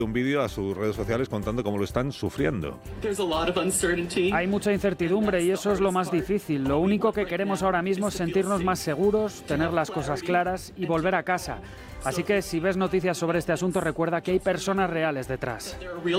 un vídeo a sus redes sociales contando cómo lo están sufriendo. Hay mucha incertidumbre y eso es lo más difícil. Lo único que queremos ahora mismo es sentirnos más seguros, tener las cosas claras y volver a casa. Así que si ves noticias sobre este asunto, recuerda que hay personas reales detrás.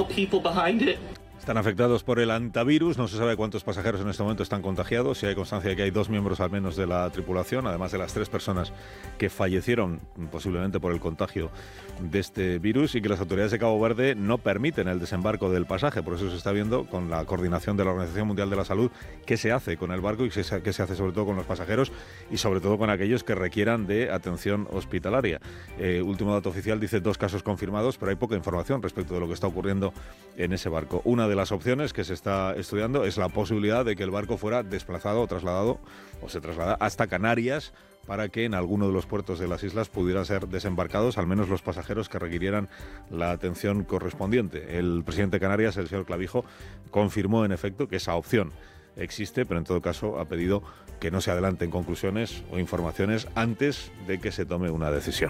Están afectados por el hantavirus, no se sabe cuántos pasajeros en este momento están contagiados, si hay constancia de que hay 2 miembros al menos de la tripulación, además de las 3 personas que fallecieron posiblemente por el contagio de este virus, y que las autoridades de Cabo Verde no permiten el desembarco del pasaje. Por eso se está viendo con la coordinación de la Organización Mundial de la Salud qué se hace con el barco y qué se hace sobre todo con los pasajeros y sobre todo con aquellos que requieran de atención hospitalaria. Último dato oficial dice 2 casos confirmados, pero hay poca información respecto de lo que está ocurriendo en ese barco. Una de las opciones que se está estudiando es la posibilidad de que el barco fuera desplazado o trasladado o se traslada hasta Canarias para que en alguno de los puertos de las islas pudieran ser desembarcados al menos los pasajeros que requirieran la atención correspondiente. El presidente de Canarias, el señor Clavijo, confirmó en efecto que esa opción existe, pero en todo caso ha pedido que no se adelanten conclusiones o informaciones antes de que se tome una decisión.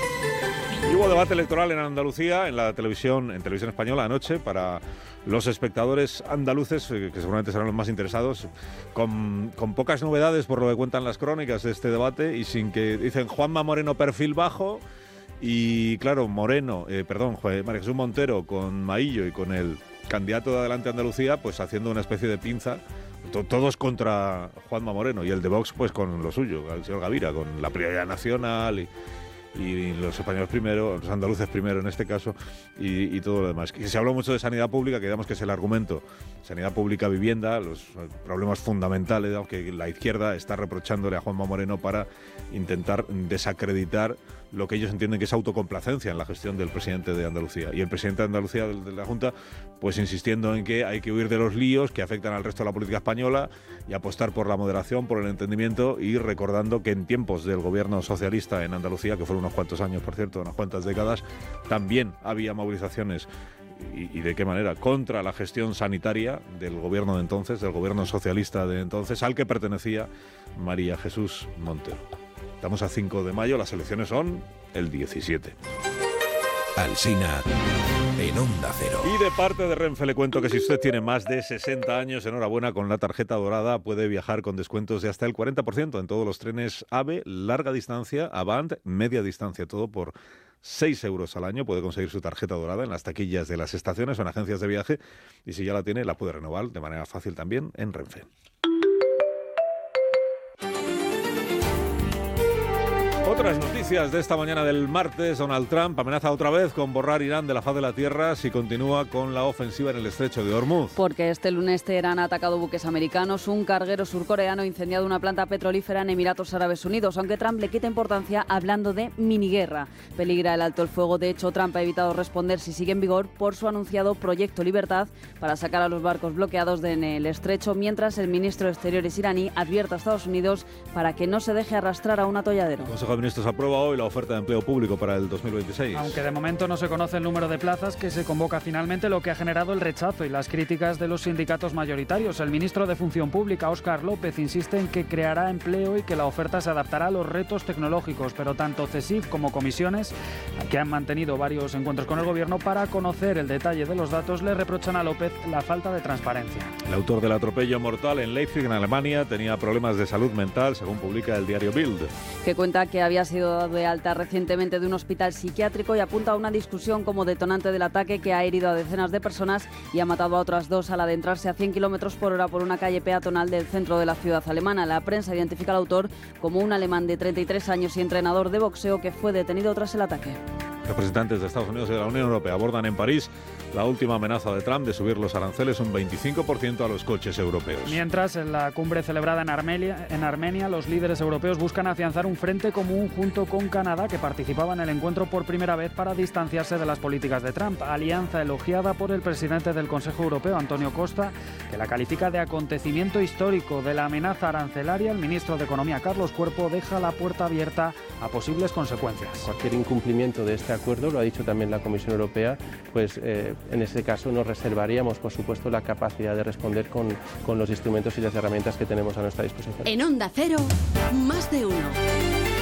Y hubo debate electoral en Andalucía, en televisión española anoche, para los espectadores andaluces, que seguramente serán los más interesados, con pocas novedades por lo que cuentan las crónicas de este debate, y sin que dicen Juanma Moreno perfil bajo, y claro, María Jesús Montero con Maillo y con el candidato de Adelante Andalucía, pues haciendo una especie de pinza, todos contra Juanma Moreno, y el de Vox pues con lo suyo, el señor Gavira, con la prioridad nacional y los españoles primero, los andaluces primero en este caso, y todo lo demás. Y se habló mucho de sanidad pública, que digamos que es el argumento, sanidad pública, vivienda, los problemas fundamentales, digamos, que la izquierda está reprochándole a Juanma Moreno para intentar desacreditar lo que ellos entienden que es autocomplacencia en la gestión del presidente de Andalucía. Y el presidente de Andalucía, de la Junta, pues insistiendo en que hay que huir de los líos que afectan al resto de la política española y apostar por la moderación, por el entendimiento, y recordando que en tiempos del gobierno socialista en Andalucía, que fueron unos cuantos años, por cierto, unas cuantas décadas, también había movilizaciones, y de qué manera, contra la gestión sanitaria del gobierno de entonces, del gobierno socialista de entonces, al que pertenecía María Jesús Montero. Estamos a 5 de mayo, las elecciones son el 17. Alsina en Onda Cero. Y de parte de Renfe le cuento que si usted tiene más de 60 años, enhorabuena, con la tarjeta dorada puede viajar con descuentos de hasta el 40% en todos los trenes AVE, larga distancia, Avant, media distancia, todo por 6 euros al año. Puede conseguir su tarjeta dorada en las taquillas de las estaciones o en agencias de viaje, y si ya la tiene, la puede renovar de manera fácil también en Renfe. Otras noticias de esta mañana del martes. Donald Trump amenaza otra vez con borrar Irán de la faz de la tierra si continúa con la ofensiva en el estrecho de Hormuz. Porque este lunes Teherán ha atacado buques americanos, un carguero surcoreano ha incendiado una planta petrolífera en Emiratos Árabes Unidos, aunque Trump le quita importancia hablando de miniguerra. Peligra el alto el fuego. De hecho, Trump ha evitado responder si sigue en vigor por su anunciado Proyecto Libertad para sacar a los barcos bloqueados en el estrecho, mientras el ministro de Exteriores iraní advierte a Estados Unidos para que no se deje arrastrar a un atolladero. El Consejo de Ministros aprueba hoy la oferta de empleo público para el 2026. Aunque de momento no se conoce el número de plazas que se convoca finalmente, lo que ha generado el rechazo y las críticas de los sindicatos mayoritarios. El ministro de Función Pública, Óscar López, insiste en que creará empleo y que la oferta se adaptará a los retos tecnológicos, pero tanto CESIF como comisiones, que han mantenido varios encuentros con el gobierno para conocer el detalle de los datos, le reprochan a López la falta de transparencia. El autor del atropello mortal en Leipzig, en Alemania, tenía problemas de salud mental, según publica el diario Bild. Que cuenta que había sido dado de alta recientemente de un hospital psiquiátrico y apunta a una discusión como detonante del ataque que ha herido a decenas de personas y ha matado a otras 2 al adentrarse a 100 km por hora por una calle peatonal del centro de la ciudad alemana. La prensa identifica al autor como un alemán de 33 años y entrenador de boxeo que fue detenido tras el ataque. Representantes de Estados Unidos y de la Unión Europea abordan en París la última amenaza de Trump de subir los aranceles un 25% a los coches europeos. Mientras, en la cumbre celebrada en Armenia, los líderes europeos buscan afianzar un frente común junto con Canadá, que participaba en el encuentro por primera vez para distanciarse de las políticas de Trump. Alianza elogiada por el presidente del Consejo Europeo, Antonio Costa, que la califica de acontecimiento histórico. De la amenaza arancelaria, el ministro de Economía, Carlos Cuerpo, deja la puerta abierta a posibles consecuencias. Cualquier incumplimiento de este acuerdo, lo ha dicho también la Comisión Europea, pues en ese caso nos reservaríamos, por supuesto, la capacidad de responder con los instrumentos y las herramientas que tenemos a nuestra disposición. En Onda Cero, más de uno.